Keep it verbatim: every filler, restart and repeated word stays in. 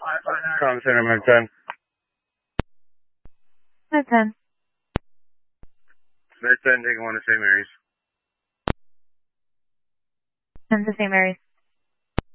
Com Center, Med ten. Med ten. Med ten, taking one to Saint Mary's. ten to Saint Mary's.